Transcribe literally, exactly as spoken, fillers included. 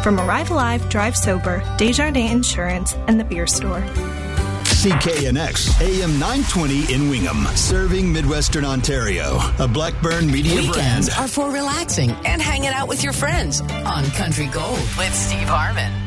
from Arrive Alive, Drive Sober, Desjardins Insurance, and the Beer Store. C K N X, A M nine twenty in Wingham, serving Midwestern Ontario. A Blackburn Media Weekends brand. are for relaxing and hanging out with your friends on Country Gold with Steve Harmon.